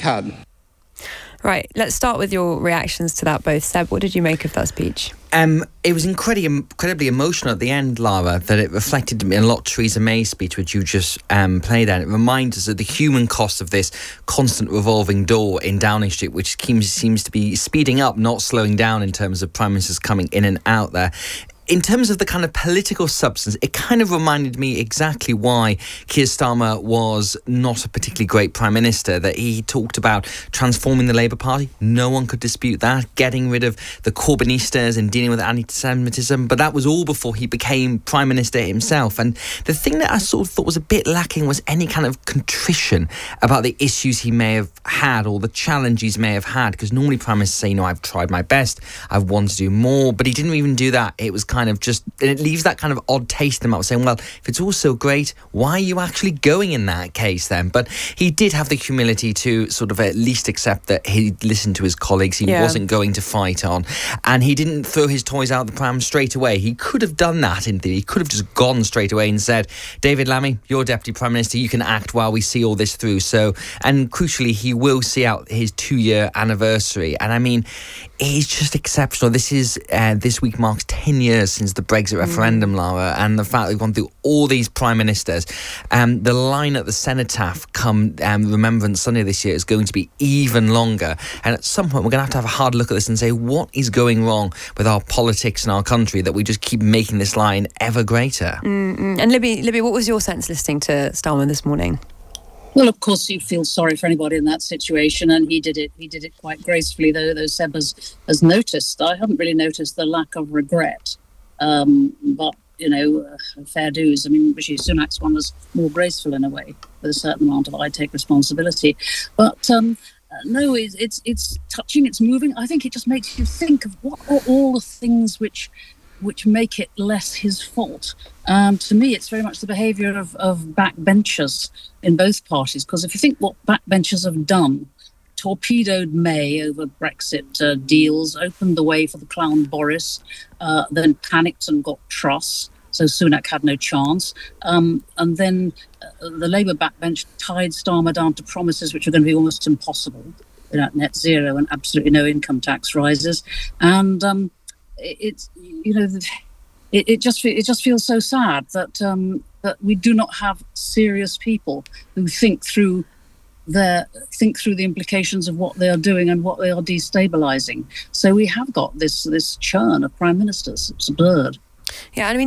can. Right, let's start with your reactions to that both. Seb, what did you make of that speech? It was incredibly emotional at the end, Lara, that it reflected me a lot Theresa May's speech, which you just played out. It reminds us of the human cost of this constant revolving door in Downing Street, which seems to be speeding up, not slowing down in terms of prime ministers coming in and out there. In terms of the kind of political substance, it kind of reminded me exactly why Keir Starmer was not a particularly great Prime Minister, that he talked about transforming the Labour Party. No one could dispute that. Getting rid of the Corbynistas and dealing with anti-Semitism. But that was all before he became Prime Minister himself. And the thing that I sort of thought was a bit lacking was any kind of contrition about the issues he may have had or the challenges he may have had. Because normally Prime Ministers say, I've tried my best, I've wanted to do more. But he didn't even do that. It was kind of just, and it leaves that kind of odd taste in the mouth, saying, well, if it's all so great, why are you actually going in that case then? But he did have the humility to sort of at least accept that he listened to his colleagues. He wasn't going to fight on, and he didn't throw his toys out the pram straight away. He could have done that in theory. He could have just gone straight away and said, David Lammy, you're Deputy Prime Minister, you can act while we see all this through. So, and crucially, he will see out his 2-year anniversary. And I mean, it's just exceptional. This week marks 10 years since the Brexit referendum, Lara, and the fact that we've gone through all these prime ministers. The line at the cenotaph come Remembrance Sunday this year is going to be even longer. And at some point, we're going to have a hard look at this and say, what is going wrong with our politics and our country that we just keep making this line ever greater? And Libby, what was your sense listening to Starmer this morning? Well, of course, you feel sorry for anybody in that situation, and he did it quite gracefully, though Seb has noticed. I haven't really noticed the lack of regret, but, fair dues. I mean, Rishi Sunak's one was more graceful in a way, with a certain amount of I take responsibility. But no, it's touching, it's moving. I think it just makes you think of what are all the things which make it less his fault. To me, it's very much the behaviour of backbenchers in both parties, because if you think what backbenchers have done, torpedoed May over Brexit deals, opened the way for the clown Boris, then panicked and got Truss, so Sunak had no chance. And then the Labour backbench tied Starmer down to promises which are going to be almost impossible, net zero and absolutely no income tax rises. And it just feels so sad that that we do not have serious people who think through the implications of what they are doing and what they are destabilising. So we have got this churn of prime ministers. It's absurd. Yeah, I mean,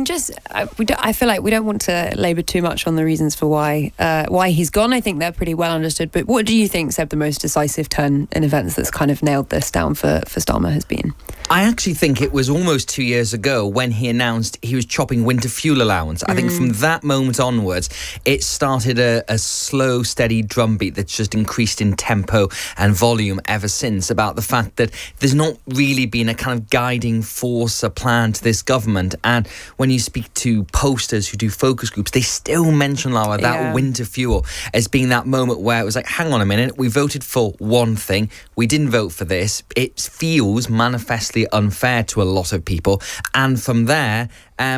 I feel like we don't want to labour too much on the reasons for why he's gone. I think they're pretty well understood. But what do you think, Seb, the most decisive turn in events that's kind of nailed this down for Starmer has been? I actually think it was almost 2 years ago when he announced he was chopping winter fuel allowance. I think from that moment onwards, it started a slow, steady drumbeat that's just increased in tempo and volume ever since, about the fact that there's not really been a kind of guiding force, a plan to this government. And when you speak to posters who do focus groups, they still mention, Lara, that winter fuel as being that moment where it was like, hang on a minute, we voted for one thing, we didn't vote for this. It feels manifestly unfair to a lot of people. And from there,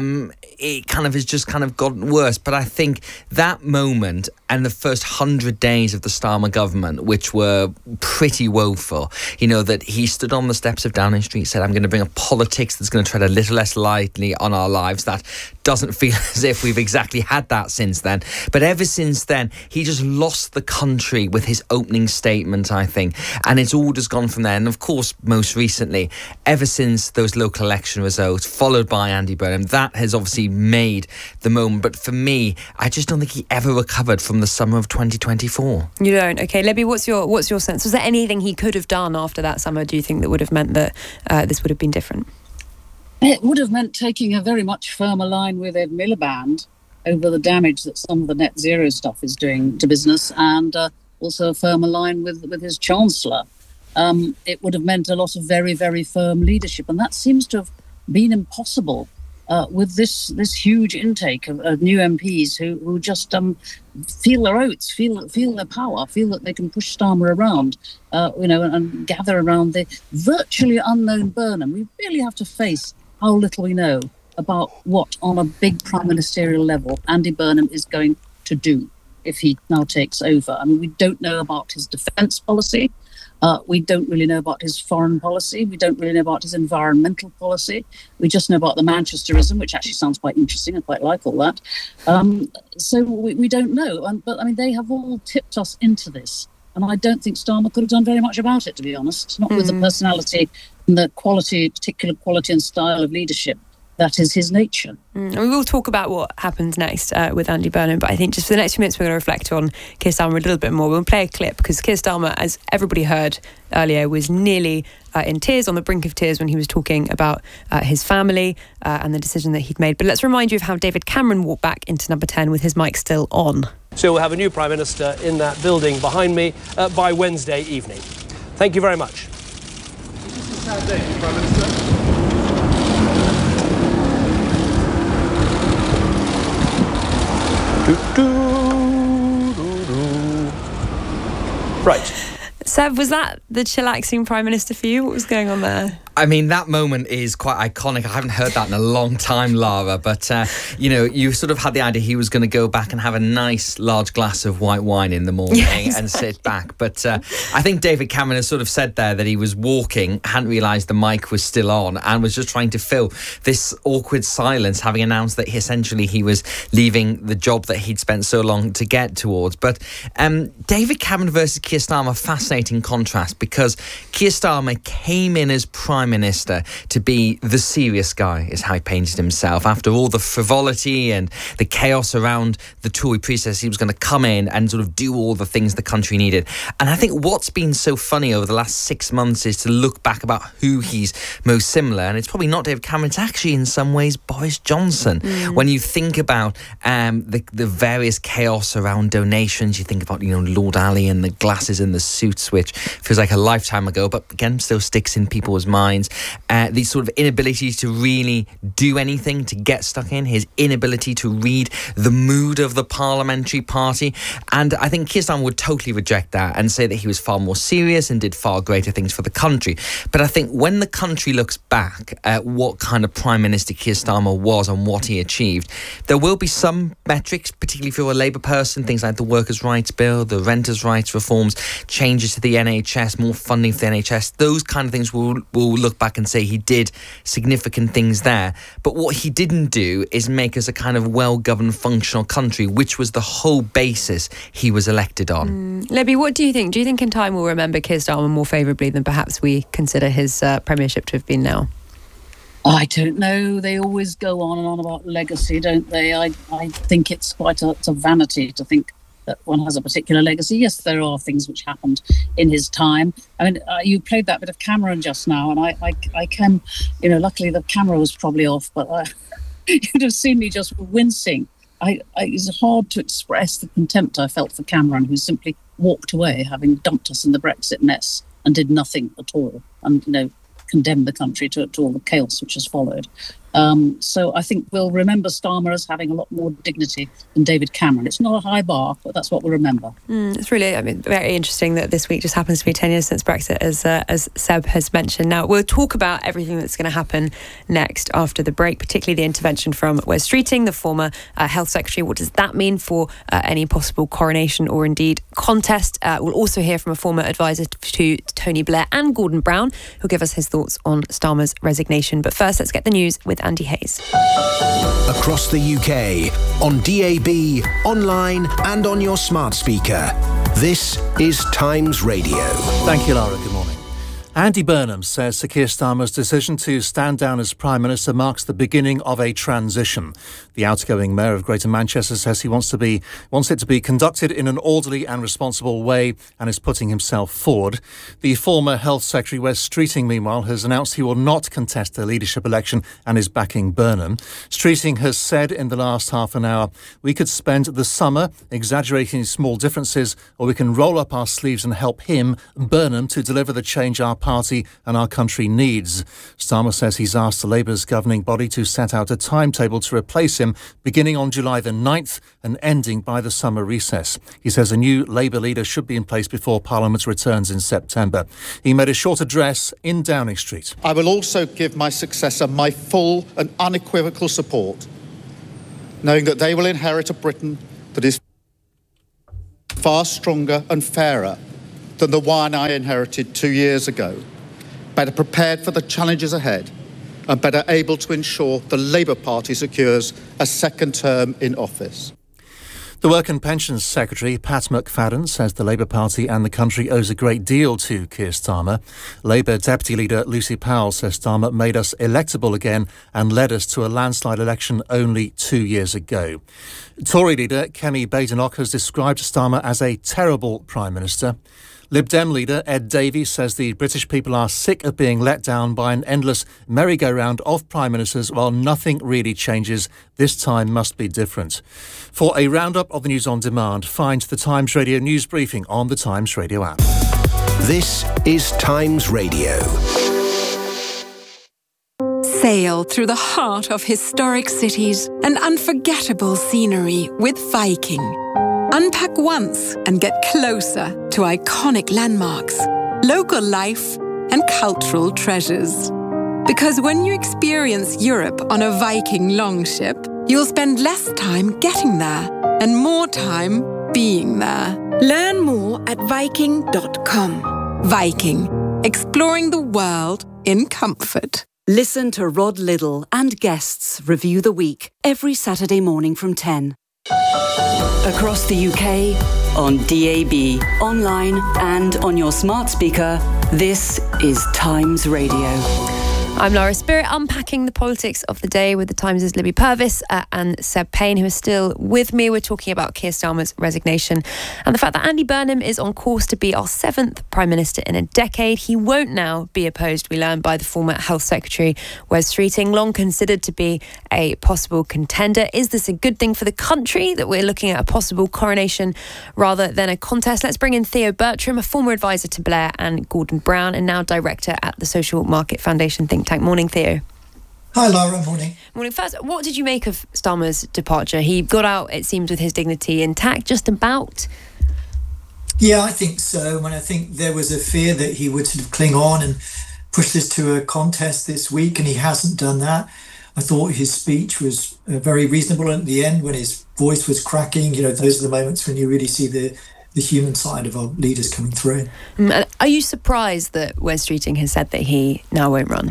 it kind of has just kind of gotten worse. But I think that moment and the first 100 days of the Starmer government, which were pretty woeful, that he stood on the steps of Downing Street, said, I'm going to bring a politics that's going to tread a little less lightly on our lives. That doesn't feel as if we've exactly had that since then. But ever since then, he just lost the country with his opening statement, I think. And it's all just gone from there. And of course, most recently, ever since those local election results, followed by Andy Burnham, that has obviously made the moment. But for me, I just don't think he ever recovered from the summer of 2024. You don't? Okay, Libby, what's your sense? Was there anything he could have done after that summer, do you think, that would have meant that this would have been different? It would have meant taking a very much firmer line with Ed Miliband over the damage that some of the net zero stuff is doing to business, and also a firmer line with his Chancellor. It would have meant a lot of very, very firm leadership, and that seems to have been impossible with this huge intake of new MPs who just feel their oats, feel their power, feel that they can push Starmer around, and gather around the virtually unknown Burnham. We really have to face how little we know about what, on a big prime ministerial level, Andy Burnham is going to do. if he now takes over. I mean, we don't know about his defence policy. We don't really know about his foreign policy. We don't really know about his environmental policy. We just know about the Manchesterism, which actually sounds quite interesting. I quite like all that. So we don't know. But, I mean, they have all tipped us into this. And I don't think Starmer could have done very much about it, to be honest. Not with the personality and the particular quality and style of leadership that is his nature. And we will talk about what happens next with Andy Burnham, but I think just for the next few minutes we're going to reflect on Keir Starmer a little bit more. We'll play a clip because Keir Starmer, as everybody heard earlier, was nearly in tears, on the brink of tears, when he was talking about his family and the decision that he'd made. But let's remind you of how David Cameron walked back into Number 10 with his mic still on. So we'll have a new Prime Minister in that building behind me by Wednesday evening. Thank you very much. This is a sad day, Prime Minister. Right. Seb, was that the chillaxing Prime Minister for you? What was going on there? I mean, that moment is quite iconic. I haven't heard that in a long time, Lara. But, you sort of had the idea he was going to go back and have a nice large glass of white wine in the morning and sit back. But I think David Cameron has sort of said there that he was walking, hadn't realised the mic was still on, and was just trying to fill this awkward silence, having announced that he was leaving the job that he'd spent so long to get towards. But David Cameron versus Keir Starmer, fascinating contrast, because Keir Starmer came in as Prime Minister to be the serious guy, is how he painted himself. After all the frivolity and the chaos around the Tory process, he was going to come in and sort of do all the things the country needed. And I think what's been so funny over the last 6 months is to look back about who he's most similar. And it's probably not David Cameron, it's actually in some ways Boris Johnson. When you think about the various chaos around donations, you think about, Lord Ali and the glasses and the suits, which feels like a lifetime ago, but again, still sticks in people's minds. These sort of inabilities to really do anything, to get stuck in, his inability to read the mood of the parliamentary party. And I think Keir Starmer would totally reject that and say that he was far more serious and did far greater things for the country. But I think when the country looks back at what kind of Prime Minister Keir Starmer was and what he achieved, there will be some metrics, particularly if you're a Labour person, things like the Workers' Rights Bill, the Renters' Rights reforms, changes to the NHS, more funding for the NHS. Those kind of things will look back and say he did significant things there. But what he didn't do is make us a kind of well-governed, functional country, which was the whole basis he was elected on. Libby, what do you think? Do you think in time we'll remember Keir Starmer more favourably than perhaps we consider his premiership to have been now? I don't know. They always go on and on about legacy, don't they? I think it's quite a vanity to think that one has a particular legacy. Yes, there are things which happened in his time. I mean, you played that bit of Cameron just now, and I came, luckily the camera was probably off, but you'd have seen me just wincing. It's hard to express the contempt I felt for Cameron, who simply walked away, having dumped us in the Brexit mess and did nothing at all, and condemned the country to all the chaos which has followed. So I think we'll remember Starmer as having a lot more dignity than David Cameron. It's not a high bar, but that's what we'll remember. It's really, very interesting that this week just happens to be 10 years since Brexit, as Seb has mentioned. Now, we'll talk about everything that's going to happen next after the break, particularly the intervention from Wes Streeting, the former Health Secretary. What does that mean for any possible coronation or indeed contest? We'll also hear from a former advisor to Tony Blair and Gordon Brown, who'll give us his thoughts on Starmer's resignation. But first, let's get the news with Andy Hayes. Across the UK, on DAB, online and on your smart speaker. This is Times Radio. Thank you, Lara. Good morning. Andy Burnham says Sir Keir Starmer's decision to stand down as Prime Minister marks the beginning of a transition. The outgoing Mayor of Greater Manchester says he wants it to be conducted in an orderly and responsible way and is putting himself forward. The former Health Secretary Wes Streeting, meanwhile, has announced he will not contest the leadership election and is backing Burnham. Streeting has said in the last half an hour, "We could spend the summer exaggerating small differences, or we can roll up our sleeves and help him, Burnham, to deliver the change our party and our country needs." Starmer says he's asked Labour's governing body to set out a timetable to replace him, beginning on July the 9th and ending by the summer recess. He says a new Labour leader should be in place before Parliament returns in September. He made a short address in Downing Street. "I will also give my successor my full and unequivocal support, knowing that they will inherit a Britain that is..." far stronger and fairer than the one I inherited 2 years ago, better prepared for the challenges ahead, and better able to ensure the Labour Party secures a second term in office. The Work and Pensions Secretary, Pat McFadden, says the Labour Party and the country owes a great deal to Keir Starmer. Labour Deputy Leader Lucy Powell says Starmer made us electable again and led us to a landslide election only 2 years ago. Tory leader Kemi Badenoch has described Starmer as a terrible Prime Minister. Lib Dem leader Ed Davies says the British people are sick of being let down by an endless merry-go-round of Prime Ministers while nothing really changes. This time must be different. For a roundup of the news on demand, find the Times Radio news briefing on the Times Radio app. This is Times Radio. Sail through the heart of historic cities and unforgettable scenery with Viking. Unpack once and get closer to iconic landmarks, local life and cultural treasures. Because when you experience Europe on a Viking longship, you'll spend less time getting there and more time being there. Learn more at Viking.com. Viking, exploring the world in comfort. Listen to Rod Liddle and guests review the week every Saturday morning from 10. Across the UK, on DAB, online and on your smart speaker, this is Times Radio. I'm Laura Spirit, unpacking the politics of the day with the Times' Libby Purvis and Seb Payne, who is still with me. We're talking about Keir Starmer's resignation and the fact that Andy Burnham is on course to be our 7th Prime Minister in a decade. He won't now be opposed, we learned, by the former Health Secretary, Wes Streeting, long considered to be a possible contender. Is this a good thing for the country that we're looking at a possible coronation rather than a contest? Let's bring in Theo Bertram, a former advisor to Blair and Gordon Brown and now director at the Social Market Foundation think tank. Morning, Theo. Hi, Laura. Morning. Morning. First, what did you make of Starmer's departure? He got out, it seems, with his dignity intact, just about. Yeah, I think so. I think there was a fear that he would sort of cling on and push this to a contest this week, and he hasn't done that. I thought his speech was very reasonable at the end when his voice was cracking. You know, those are the moments when you really see the human side of our leaders coming through. Are you surprised that Wes Streeting has said that he now won't run?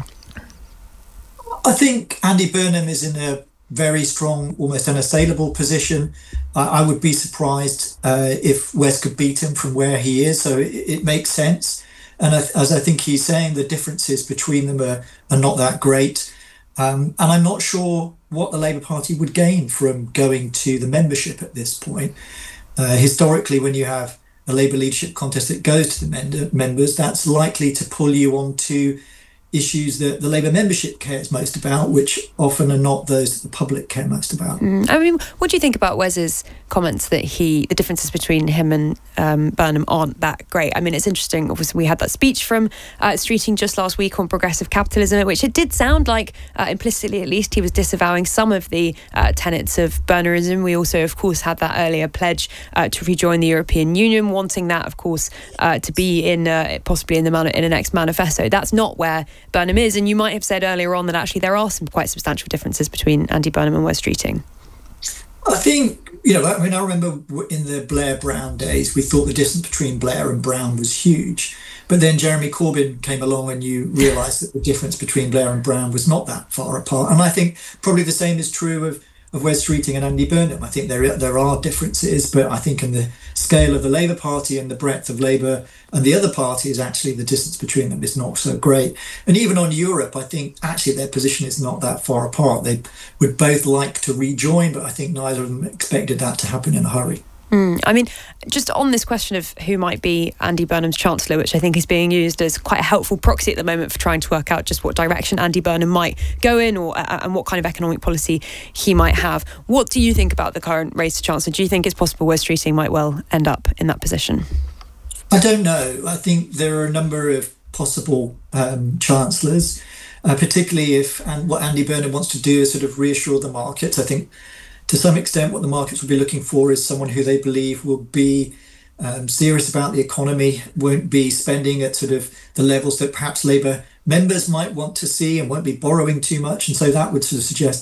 I think Andy Burnham is in a very strong, almost unassailable position. I would be surprised if Wes could beat him from where he is, so it makes sense. And as I think he's saying, the differences between them are not that great. And I'm not sure what the Labour Party would gain from going to the membership at this point. Historically, when you have a Labour leadership contest that goes to the members, that's likely to pull you onto issues that the Labour membership cares most about, which often are not those that the public care most about. I mean, what do you think about Wes's comments that the differences between him and Burnham aren't that great? I mean, it's interesting. Obviously, we had that speech from Streeting just last week on progressive capitalism, which it did sound like, implicitly at least, he was disavowing some of the tenets of Burnhamism. We also, of course, had that earlier pledge to rejoin the European Union, wanting that, of course, to be in possibly in the next manifesto. That's not where Burnham is, and you might have said earlier on that actually there are some quite substantial differences between Andy Burnham and Wes Streeting. I think, I remember in the Blair-Brown days, we thought the distance between Blair and Brown was huge. But then Jeremy Corbyn came along and you realised that the difference between Blair and Brown was not that far apart. And I think probably the same is true of Wes Streeting and Andy Burnham. I think there are differences, but I think in the scale of the Labour Party and the breadth of Labour and the other parties, actually the distance between them is not so great. And even on Europe, I think actually their position is not that far apart. They would both like to rejoin, but I think neither of them expected that to happen in a hurry. I mean, just on this question of who might be Andy Burnham's Chancellor, which I think is being used as quite a helpful proxy at the moment for trying to work out just what direction Andy Burnham might go in and what kind of economic policy he might have. What do you think about the current race to Chancellor? Do you think it's possible Wes Streeting might well end up in that position? I don't know. I think there are a number of possible Chancellors, particularly if what Andy Burnham wants to do is sort of reassure the markets. I think to some extent, what the markets will be looking for is someone who they believe will be serious about the economy, won't be spending at sort of the levels that perhaps Labour members might want to see and won't be borrowing too much. And so that would sort of suggest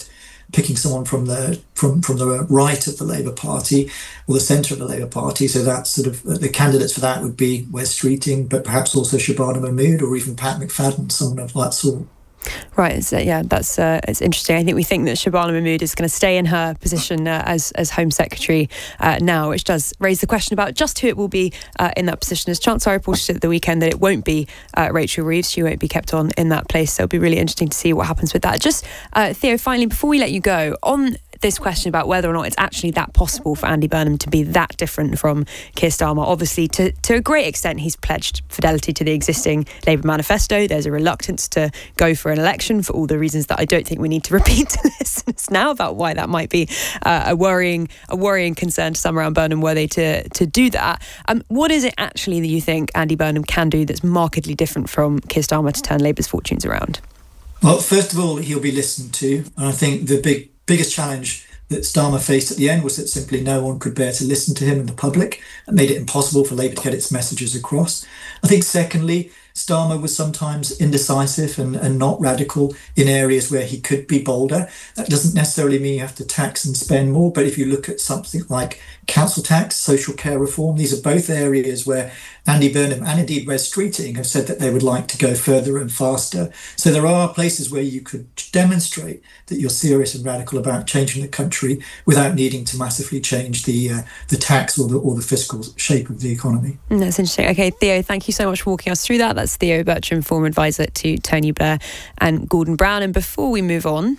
picking someone from the right of the Labour Party or the centre of the Labour Party. So that's sort of the candidates for that would be Wes Streeting, but perhaps also Shabana Mahmood or even Pat McFadden, someone of that sort. Right, so that's it's interesting. I think we think that Shabana Mahmood is going to stay in her position as Home Secretary now, which does raise the question about just who it will be in that position. As Chancellor reported at the weekend that it won't be Rachel Reeves. She won't be kept on in that place. So it'll be really interesting to see what happens with that. Just Theo, finally, before we let you go, on this question about whether or not it's actually that possible for Andy Burnham to be that different from Keir Starmer. Obviously, to a great extent, he's pledged fidelity to the existing Labour manifesto. There's a reluctance to go for an election for all the reasons that I don't think we need to repeat to listeners now about why that might be a worrying concern to some around Burnham were they to do that. What is it actually that you think Andy Burnham can do that's markedly different from Keir Starmer to turn Labour's fortunes around? Well, first of all, he'll be listened to. And I think the biggest challenge that Starmer faced at the end was that simply no one could bear to listen to him in the public. It made it impossible for Labour to get its messages across. I think secondly, Starmer was sometimes indecisive and not radical in areas where he could be bolder. That doesn't necessarily mean you have to tax and spend more, but if you look at something like council tax, social care reform, these are both areas where Andy Burnham and indeed Wes Streeting have said that they would like to go further and faster. So there are places where you could demonstrate that you're serious and radical about changing the country without needing to massively change the tax or the fiscal shape of the economy. That's interesting. Okay, Theo, thank you so much for walking us through that. That's Theo Bertram, former advisor to Tony Blair and Gordon Brown. And before we move on,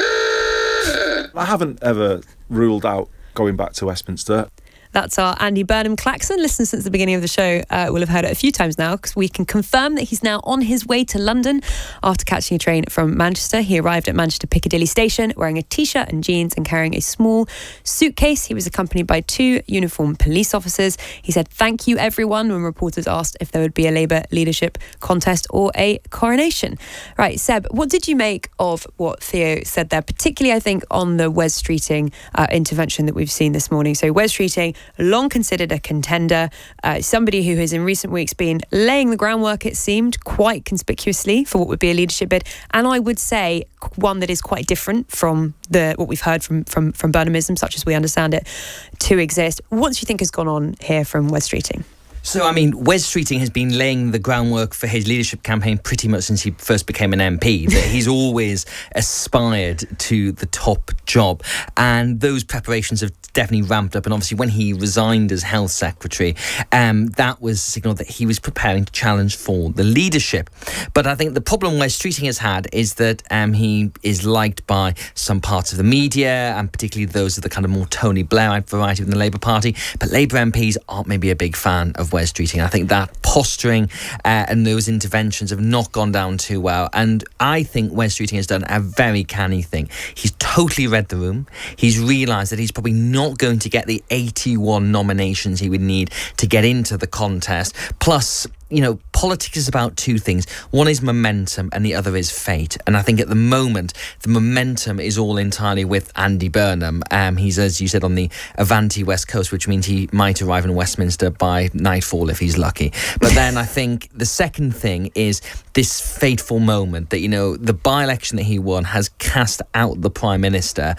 I haven't ever ruled out going back to Westminster. That's our Andy Burnham klaxon. Listeners since the beginning of the show will have heard it a few times now, because we can confirm that he's now on his way to London after catching a train from Manchester. He arrived at Manchester Piccadilly Station wearing a t-shirt and jeans and carrying a small suitcase. He was accompanied by 2 uniformed police officers. He said, "Thank you, everyone," when reporters asked if there would be a Labour leadership contest or a coronation. Right, Seb, what did you make of what Theo said there, particularly, I think, on the Wes Streeting intervention that we've seen this morning? So Wes Streeting, long considered a contender, somebody who has in recent weeks been laying the groundwork, it seemed, quite conspicuously for what would be a leadership bid, and I would say one that is quite different from what we've heard from Burnhamism, such as we understand it, to exist. What do you think has gone on here from Wes Streeting? So, I mean, Wes Streeting has been laying the groundwork for his leadership campaign pretty much since he first became an MP. That he's always aspired to the top job. And those preparations have definitely ramped up. And obviously, when he resigned as Health Secretary, that was a signal that he was preparing to challenge for the leadership. But I think the problem Wes Streeting has had is that he is liked by some parts of the media, and particularly those of the kind of more Tony Blairite variety within the Labour Party. But Labour MPs aren't maybe a big fan of Wes Streeting. I think that posturing and those interventions have not gone down too well. And I think Wes Streeting has done a very canny thing. He's totally read the room. He's realised that he's probably not going to get the 81 nominations he would need to get into the contest. Plus, you know, politics is about 2 things. One is momentum and the other is fate. And I think at the moment, the momentum is all entirely with Andy Burnham. He's, as you said, on the Avanti West Coast, which means he might arrive in Westminster by nightfall if he's lucky. But then I think the second thing is this fateful moment that, you know, the by-election that he won has cast out the Prime Minister.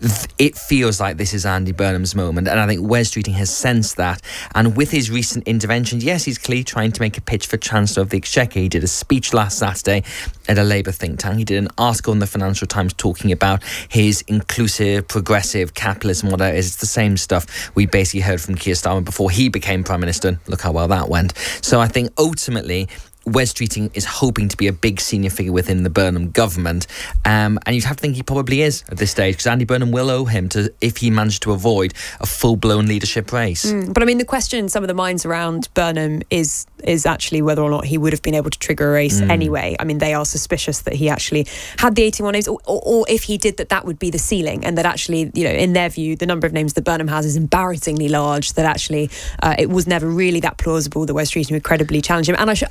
It feels like this is Andy Burnham's moment. And I think Wes Streeting has sensed that. And with his recent interventions, yes, he's clearly trying to make a pitch for Chancellor of the Exchequer. He did a speech last Saturday at a Labour think tank. He did an article in the Financial Times talking about his inclusive, progressive capitalism, whatever it is. It's the same stuff we basically heard from Keir Starmer before he became Prime Minister. Look how well that went. So I think ultimately Wes Streeting is hoping to be a big senior figure within the Burnham government, and you'd have to think he probably is at this stage, because Andy Burnham will owe him to if he managed to avoid a full-blown leadership race. But I mean, the question in some of the minds around Burnham is actually whether or not he would have been able to trigger a race anyway. I mean, they are suspicious that he actually had the 81 names, or if he did, that would be the ceiling, and that actually, you know, in their view, the number of names that Burnham has is embarrassingly large, that actually it was never really that plausible that Wes Streeting would credibly challenge him. And on the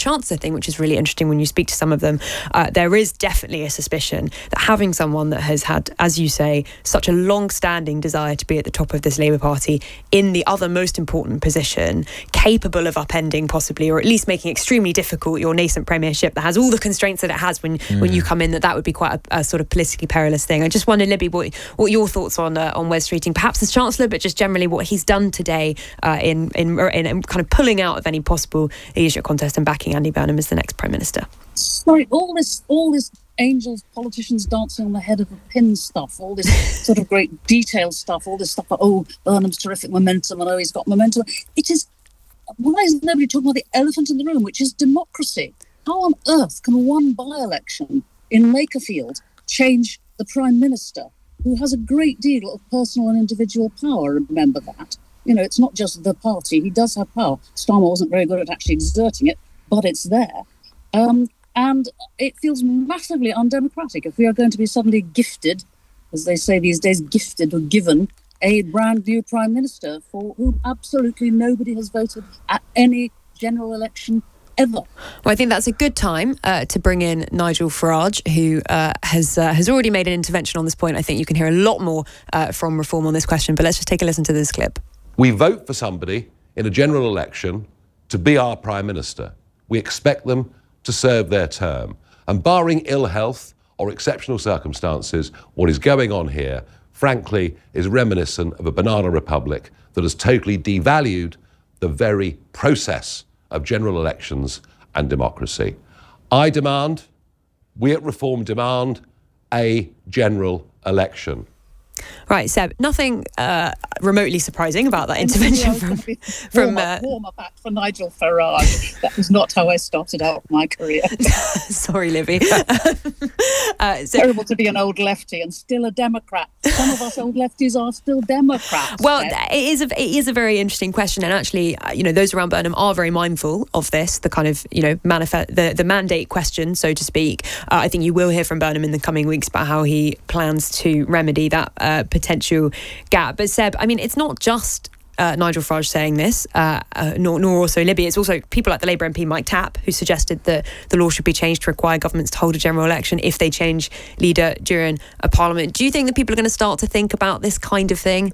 Chancellor thing, which is really interesting when you speak to some of them. There is definitely a suspicion that having someone that has had, as you say, such a long-standing desire to be at the top of this Labour Party in the other most important position, capable of upending possibly, or at least making extremely difficult your nascent premiership that has all the constraints that it has when you come in, that would be quite a sort of politically perilous thing. I just wonder, Libby, what your thoughts on Wes Streeting, perhaps as Chancellor, but just generally what he's done today in kind of pulling out of any possible leadership contest and backing Andy Burnham as the next Prime Minister. Sorry, all this angels, politicians dancing on the head of a pin stuff, all this sort of great detailed stuff, all this stuff about, Burnham's terrific momentum and he's got momentum. It is, why is nobody talking about the elephant in the room, which is democracy? How on earth can one by-election in Lakerfield change the Prime Minister, who has a great deal of personal and individual power? Remember that. It's not just the party. He does have power. Starmer wasn't very good at actually exerting it, but it's there. And it feels massively undemocratic if we are going to be suddenly gifted, as they say these days, gifted or given a brand new Prime Minister for whom absolutely nobody has voted at any general election ever. Well, I think that's a good time to bring in Nigel Farage, who has already made an intervention on this point. I think you can hear a lot more from Reform on this question, but let's just take a listen to this clip. We vote for somebody in a general election to be our Prime Minister. We expect them to serve their term. And barring ill health or exceptional circumstances, what is going on here, frankly, is reminiscent of a banana republic that has totally devalued the very process of general elections and democracy. We at Reform demand a general election. Right, Seb, nothing remotely surprising about that intervention from warmer back for Nigel Farage. That was not how I started out my career. Sorry, Libby. Terrible to be an old lefty and still a Democrat. Some of us old lefties are still Democrats. Well, it is a very interesting question, and actually, those around Burnham are very mindful of this. The kind of the mandate question, so to speak. I think you will hear from Burnham in the coming weeks about how he plans to remedy that potential gap. But Seb, I mean, it's not just Nigel Farage saying this, nor also Libby. It's also people like the Labour MP Mike Tapp, who suggested that the law should be changed to require governments to hold a general election if they change leader during a parliament. Do you think that people are going to start to think about this kind of thing?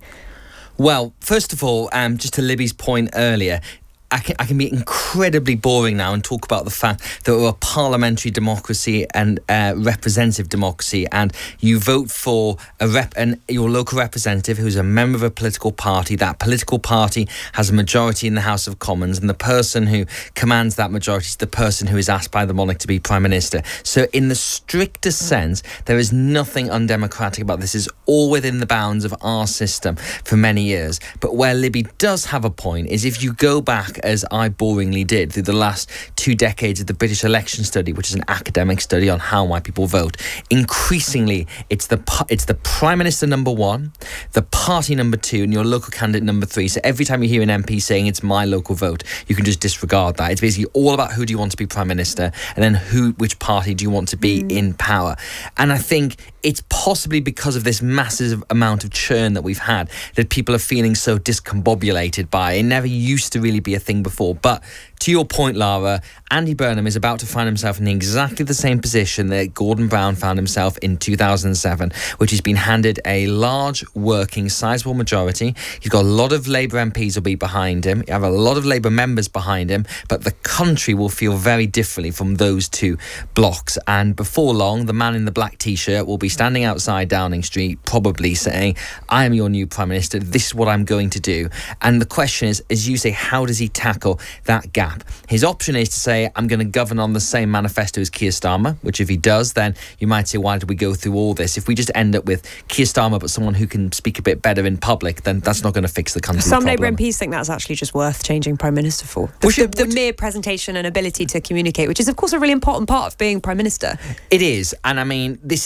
Well, first of all, just to Libby's point earlier, I can be incredibly boring now and talk about the fact that we're a parliamentary democracy and representative democracy, and you vote for your local representative who's a member of a political party. That political party has a majority in the House of Commons, and the person who commands that majority is the person who is asked by the monarch to be Prime Minister. So in the strictest sense, there is nothing undemocratic about this. It's all within the bounds of our system for many years. But where Libby does have a point is if you go back, as I boringly did, through the last 2 decades of the British Election Study, which is an academic study on how and why people vote, increasingly it's the Prime Minister number 1, the party number 2, and your local candidate number 3. So every time you hear an MP saying it's my local vote, you can just disregard that. It's basically all about who do you want to be Prime Minister, and then which party do you want to be in power. And I think it's possibly because of this massive amount of churn that we've had that people are feeling so discombobulated by. It never used to really be a thing before. But to your point, Lara, Andy Burnham is about to find himself in exactly the same position that Gordon Brown found himself in 2007, which has been handed a large, working, sizable majority. He's got a lot of Labour MPs will be behind him. You have a lot of Labour members behind him, but the country will feel very differently from those two blocks. And before long, the man in the black T-shirt will be standing outside Downing Street, probably saying, I am your new Prime Minister. This is what I'm going to do. And the question is, as you say, how does he tackle that gap? His option is to say, I'm going to govern on the same manifesto as Keir Starmer, which if he does, then you might say, why did we go through all this? If we just end up with Keir Starmer but someone who can speak a bit better in public, then that's not going to fix the country's Some problem. Labour MPs think that's actually just worth changing Prime Minister for. The mere presentation and ability to communicate, which is of course a really important part of being Prime Minister. It is, and I mean this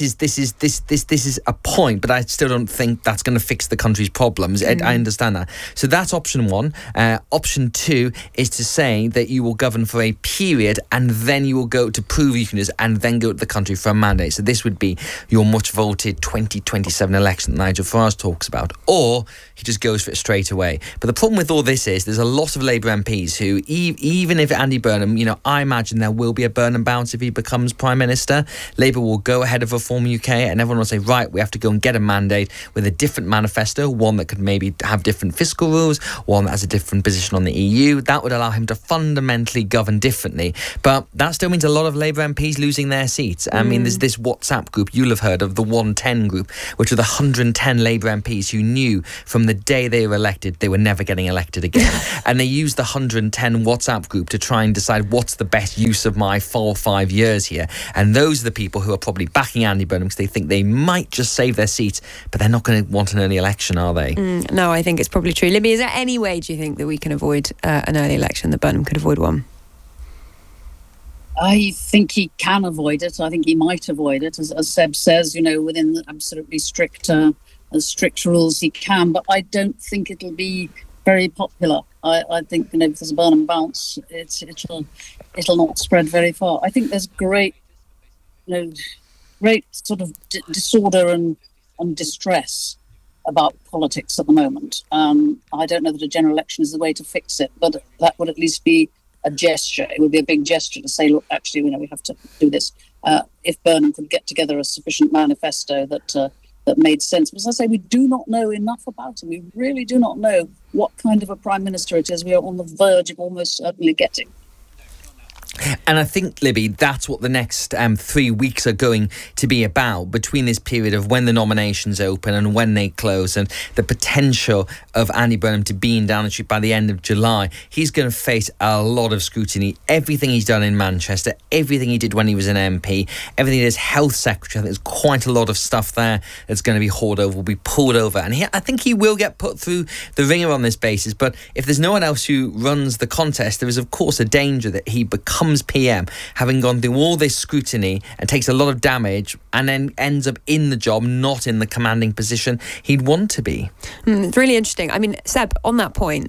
is a point, but I still don't think that's going to fix the country's problems. I understand that. So that's option 1. Option 2 is to say that you will govern for a period and then you will go to prove you can do this and then go to the country for a mandate. So this would be your much voted 2027 election that Nigel Farage talks about. Or he just goes for it straight away. But the problem with all this is there's a lot of Labour MPs who, even if Andy Burnham, I imagine there will be a Burnham bounce if he becomes Prime Minister. Labour will go ahead of Reform UK and everyone will say, right, we have to go and get a mandate with a different manifesto, one that could maybe have different fiscal rules, one that has a different position on the EU. That would allow him to fundamentally govern differently. But that still means a lot of Labour MPs losing their seats. I mean, there's this WhatsApp group you'll have heard of, the 110 group, which are the 110 Labour MPs who knew from the day they were elected they were never getting elected again. And they used the 110 WhatsApp group to try and decide what's the best use of my 4 or 5 years here. And those are the people who are probably backing Andy Burnham because they think they might just save their seats, but they're not going to want an early election, are they? No, I think it's probably true. Libby, is there any way, do you think, that we can avoid an early election, that Burnham could avoid one? I think he can avoid it. I think he might avoid it, as Seb says, within the absolutely strict rules he can. But I don't think it'll be very popular. I think if there's a Burnham bounce, it'll not spread very far. I think there's great sort of disorder and distress about politics at the moment. I don't know that a general election is the way to fix it, but that would at least be a gesture. It would be a big gesture to say, look, actually, we have to do this. If Burnham could get together a sufficient manifesto that made sense. But as I say, we do not know enough about him. We really do not know what kind of a Prime Minister it is we are on the verge of almost certainly getting. And I think, Libby, that's what the next 3 weeks are going to be about, between this period of when the nominations open and when they close, and the potential of Andy Burnham to be in Downing Street by the end of July. He's going to face a lot of scrutiny. Everything he's done in Manchester, everything he did when he was an MP, everything he did as Health Secretary, I think there's quite a lot of stuff there that's going to be hauled over, will be pulled over. And I think he will get put through the ringer on this basis. But if there's no one else who runs the contest, there is, of course, a danger that he becomes PM, having gone through all this scrutiny and takes a lot of damage, and then ends up in the job, not in the commanding position he'd want to be. It's really interesting. I mean, Seb, on that point,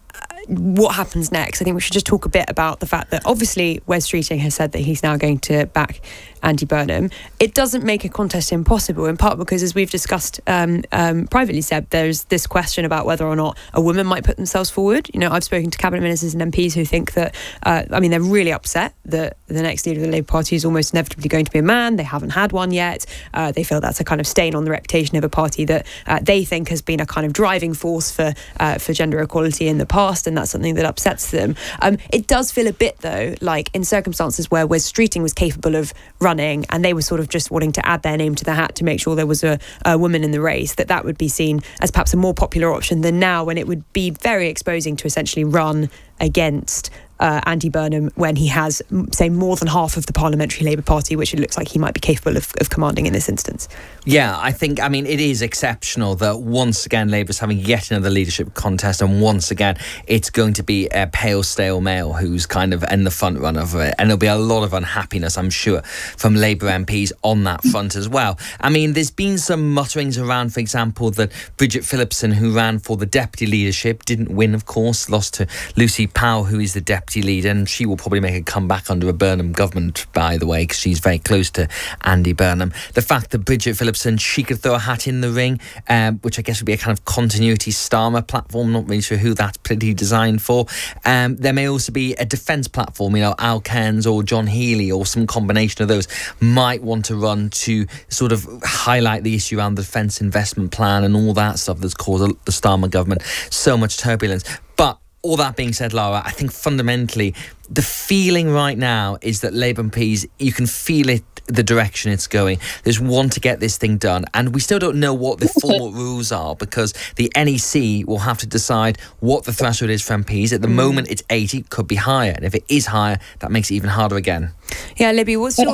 what happens next? I think we should just talk a bit about the fact that obviously Wes Streeting has said that he's now going to back Andy Burnham. It doesn't make a contest impossible, in part because, as we've discussed privately, Seb, there's this question about whether or not a woman might put themselves forward. I've spoken to cabinet ministers and MPs who think that, they're really upset that the next leader of the Labour Party is almost inevitably going to be a man. They haven't had one yet. They feel that's a kind of stain on the reputation of a party that they think has been a kind of driving force for gender equality in the past, and that's something that upsets them. It does feel a bit, though, like in circumstances where Wes Streeting was capable of running and they were sort of just wanting to add their name to the hat to make sure there was a woman in the race, that would be seen as perhaps a more popular option than now, when it would be very exposing to essentially run against Andy Burnham when he has, say, more than half of the parliamentary Labour Party, which it looks like he might be capable of commanding in this instance. Yeah, it is exceptional that once again Labour's having yet another leadership contest, and once again it's going to be a pale, stale male who's kind of in the front run of it. And there'll be a lot of unhappiness, I'm sure, from Labour MPs on that front as well. I mean, there's been some mutterings around, for example, that Bridget Phillipson, who ran for the deputy leadership, didn't win, of course, lost to Lucy Powell, who is the deputy leader, and she will probably make a comeback under a Burnham government, by the way, because she's very close to Andy Burnham. The fact that Bridget Phillipson, she could throw a hat in the ring, which I guess would be a kind of continuity Starmer platform, not really sure who that's pretty designed for. There may also be a defence platform, Al Cairns or John Healey or some combination of those might want to run to sort of highlight the issue around the defence investment plan and all that stuff that's caused the Starmer government so much turbulence. But all that being said, Lara, I think fundamentally the feeling right now is that Labour MPs, you can feel it, the direction it's going. There's want to get this thing done, and we still don't know what the formal rules are, because the NEC will have to decide what the threshold is for MPs. At the moment it's 80, could be higher, and if it is higher, that makes it even harder again. Yeah, Libby, who wants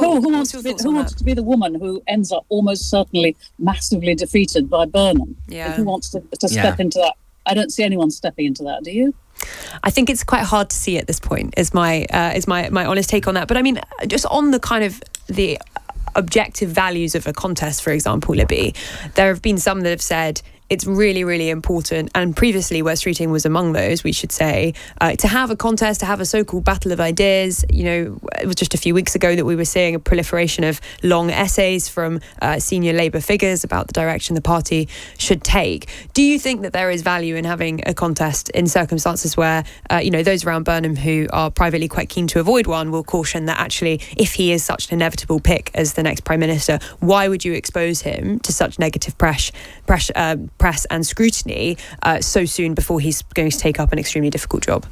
to be the woman who ends up almost certainly massively defeated by Burnham? Yeah. Who wants to step into that? I don't see anyone stepping into that, do you? I think it's quite hard to see at this point, is my honest take on that. But I mean, just on the kind of the objective values of a contest, for example, Libby, there have been some that have said it's really, really important, and previously Wes Streeting was among those, we should say, to have a contest, to have a so-called battle of ideas. You know, it was just a few weeks ago that we were seeing a proliferation of long essays from senior Labour figures about the direction the party should take. Do you think that there is value in having a contest in circumstances where, those around Burnham who are privately quite keen to avoid one will caution that actually, if he is such an inevitable pick as the next Prime Minister, why would you expose him to such negative press and scrutiny so soon before he's going to take up an extremely difficult job?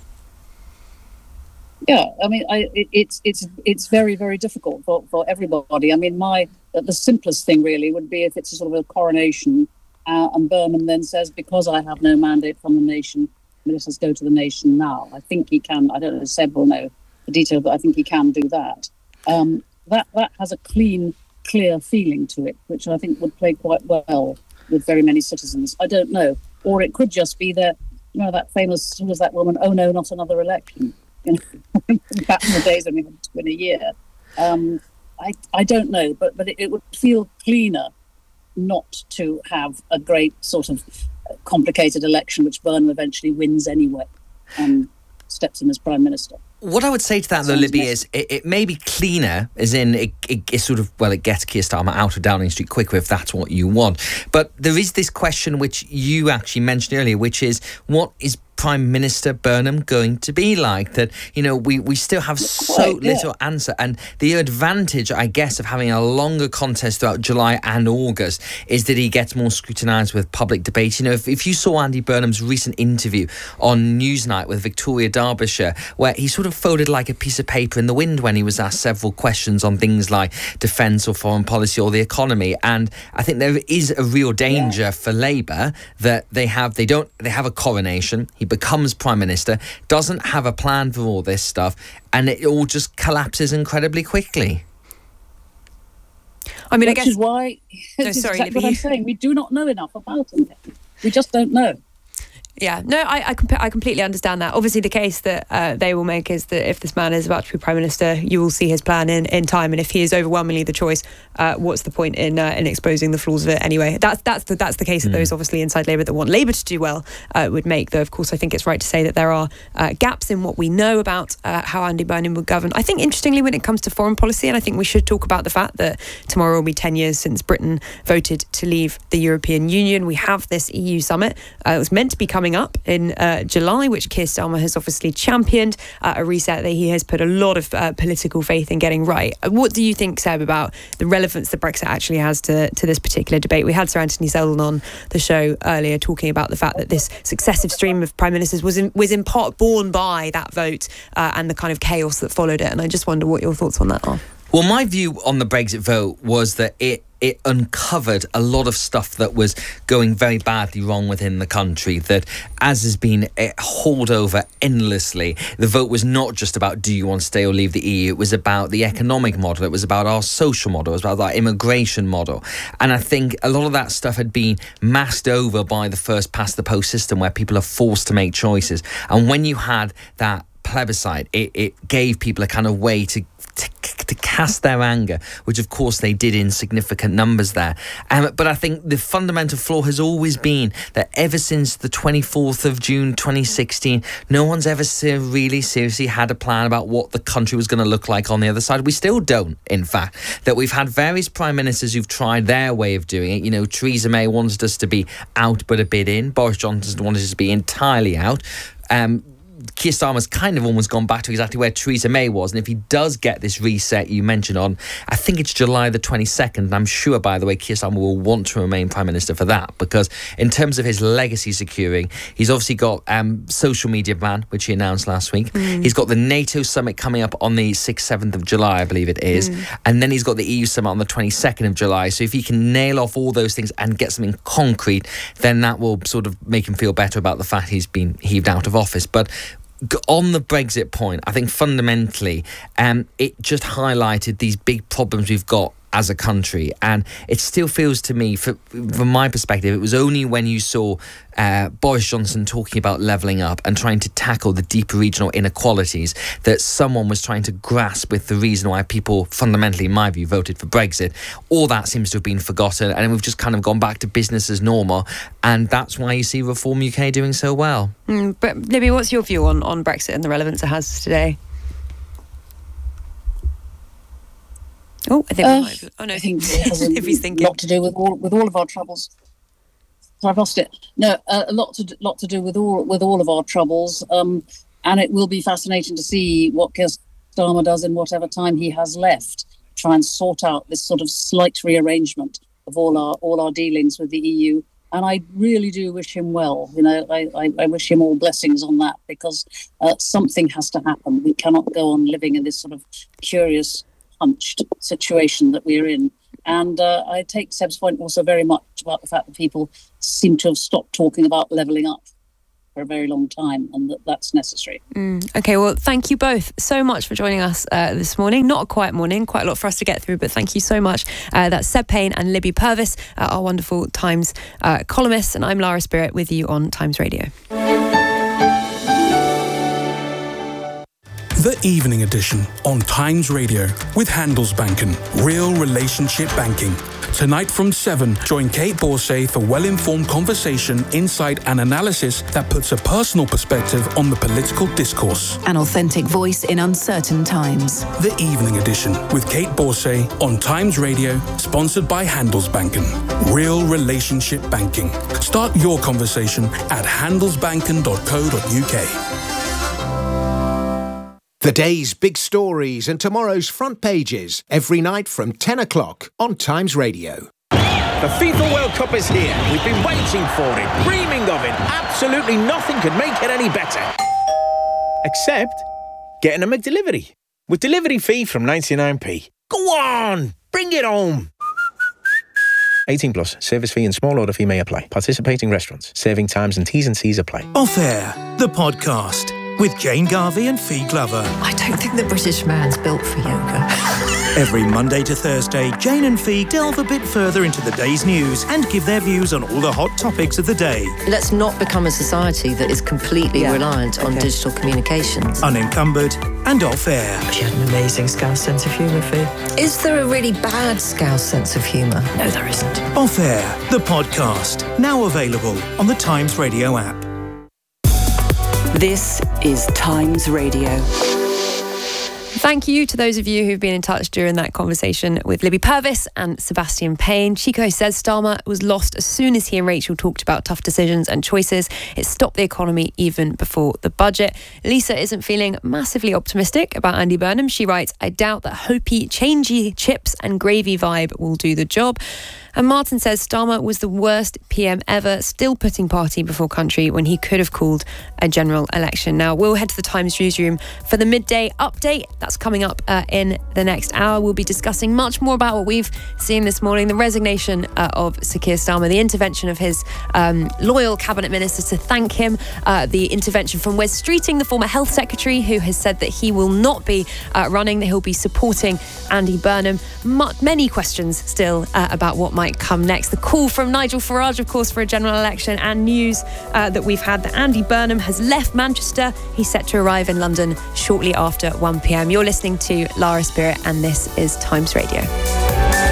Yeah, I mean, it's very, very difficult for everybody. I mean, the simplest thing really would be if it's a sort of a coronation and Burnham then says, because I have no mandate from the nation, let us go to the nation now. I think he can. I don't know, Seb will know the detail, but I think he can do that. That has a clear feeling to it, which I think would play quite well with very many citizens. I don't know. Or it could just be that famous, who was that woman? Oh no, not another election. Back in the days when we had to win a year. I don't know, but it would feel cleaner not to have a great sort of complicated election, which Burnham eventually wins anyway and steps in as Prime Minister. What I would say to that, though, Libby, is it may be cleaner, as in it sort of, well, it gets Keir Starmer out of Downing Street quicker if that's what you want. But there is this question which you actually mentioned earlier, which is, what is Prime Minister Burnham going to be like? That, we still have little answer. And the advantage, I guess, of having a longer contest throughout July and August is that he gets more scrutinised with public debate. If you saw Andy Burnham's recent interview on Newsnight with Victoria Derbyshire, where he sort of folded like a piece of paper in the wind when he was asked several questions on things like defence or foreign policy or the economy. And I think there is a real danger for Labour that they have a coronation. He becomes Prime Minister, doesn't have a plan for all this stuff, and it all just collapses incredibly quickly. I mean, I guess is why. That's exactly what I'm saying. We do not know enough about him. We just don't know. Yeah, no, I completely understand that. Obviously, the case that they will make is that if this man is about to be Prime Minister, you will see his plan in time. And if he is overwhelmingly the choice, what's the point in exposing the flaws of it anyway? That's the case that those obviously inside Labour that want Labour to do well would make. Though, of course, I think it's right to say that there are gaps in what we know about how Andy Burnham would govern. I think, interestingly, when it comes to foreign policy, and I think we should talk about the fact that tomorrow will be 10 years since Britain voted to leave the European Union. We have this EU summit. It was meant to be coming up in July, which Keir Starmer has obviously championed, a reset that he has put a lot of political faith in getting right. What do you think, Seb, about the relevance that Brexit actually has to this particular debate? We had Sir Anthony Seldon on the show earlier talking about the fact that this successive stream of prime ministers was in part born by that vote and the kind of chaos that followed it. And I just wonder what your thoughts on that are. Well, my view on the Brexit vote was that it uncovered a lot of stuff that was going very badly wrong within the country, that, as has been hauled over endlessly, the vote was not just about do you want to stay or leave the EU, it was about the economic model, it was about our social model, it was about our immigration model. And I think a lot of that stuff had been masked over by the first past the post system, where people are forced to make choices. And when you had that plebiscite, it gave people a kind of way to cast their anger, which of course they did in significant numbers there. But I think the fundamental flaw has always been that ever since the 24th of June 2016, no one's ever really seriously had a plan about what the country was going to look like on the other side. We still don't, in fact. That we've had various prime ministers who've tried their way of doing it. Theresa May wanted us to be out but a bit in. Boris Johnson wanted us to be entirely out. Keir Starmer's kind of almost gone back to exactly where Theresa May was. And if he does get this reset you mentioned on, I think it's July the 22nd. And I'm sure, by the way, Keir Starmer will want to remain Prime Minister for that, because in terms of his legacy securing, he's obviously got social media ban, which he announced last week. He's got the NATO summit coming up on the 6th, 7th of July, I believe it is. And then he's got the EU summit on the 22nd of July. So if he can nail off all those things and get something concrete, then that will sort of make him feel better about the fact he's been heaved out of office. But on the Brexit point, I think fundamentally it just highlighted these big problems we've got as a country. And it still feels to me, from my perspective, it was only when you saw Boris Johnson talking about levelling up and trying to tackle the deep regional inequalities that someone was trying to grasp with the reason why people fundamentally, in my view, voted for Brexit. All that seems to have been forgotten, and we've just kind of gone back to business as normal, and that's why you see Reform UK doing so well. But Libby, what's your view on Brexit and the relevance it has today? Oh, I think we might. Oh no, I think it has a lot to do with all of our troubles. I've lost it. No, a lot to do with all of our troubles, and it will be fascinating to see what Keir Starmer does in whatever time he has left. Try and sort out this sort of slight rearrangement of all our dealings with the EU. And I really do wish him well. You know, I wish him all blessings on that, because something has to happen. We cannot go on living in this sort of curious, hunched situation that we're in. And I take Seb's point also very much about the fact that people seem to have stopped talking about levelling up for a very long time, and that's necessary. Okay, well, thank you both so much for joining us this morning. Not a quiet morning, quite a lot for us to get through, but thank you so much. That's Seb Payne and Libby Purvis, our wonderful Times columnists, and I'm Lara Spirit with you on Times Radio. The Evening Edition on Times Radio with Handelsbanken, real relationship banking. Tonight from 7, join Kate Borsay for well-informed conversation, insight and analysis that puts a personal perspective on the political discourse. An authentic voice in uncertain times. The Evening Edition with Kate Borsay on Times Radio, sponsored by Handelsbanken. Real relationship banking. Start your conversation at handelsbanken.co.uk. The day's big stories and tomorrow's front pages every night from 10 o'clock on Times Radio. The FIFA World Cup is here. We've been waiting for it, dreaming of it. Absolutely nothing could make it any better. Except getting a McDelivery. With delivery fee from 99p. Go on, bring it home. 18 plus, service fee and small order fee may apply. Participating restaurants, serving times and T's and C's apply. Off Air, the podcast. With Jane Garvey and Fee Glover. I don't think the British man's built for yoga. Every Monday to Thursday, Jane and Fee delve a bit further into the day's news and give their views on all the hot topics of the day. Let's not become a society that is completely reliant on digital communications. Unencumbered and off air. She had an amazing Scouse sense of humour, Fee. Is there a really bad Scouse sense of humour? No, there isn't. Off Air, the podcast. Now available on the Times Radio app. This is Times Radio. Thank you to those of you who've been in touch during that conversation with Libby Purvis and Sebastian Payne. Chico says Starmer was lost as soon as he and Rachel talked about tough decisions and choices. It stopped the economy even before the budget. Lisa isn't feeling massively optimistic about Andy Burnham. She writes, I doubt that hopey, changey chips and gravy vibe will do the job. And Martin says Starmer was the worst PM ever, still putting party before country when he could have called a general election. Now, we'll head to the Times newsroom for the midday update. That's coming up in the next hour. We'll be discussing much more about what we've seen this morning, the resignation of Sir Keir Starmer, the intervention of his loyal cabinet minister to thank him, the intervention from Wes Streeting, the former health secretary, who has said that he will not be running, that he'll be supporting Andy Burnham. Many questions still about what might come next. The call from Nigel Farage, of course, for a general election, and news that we've had that Andy Burnham has left Manchester. He's set to arrive in London shortly after 1 p.m. You're listening to Lara Spirit, and this is Times Radio.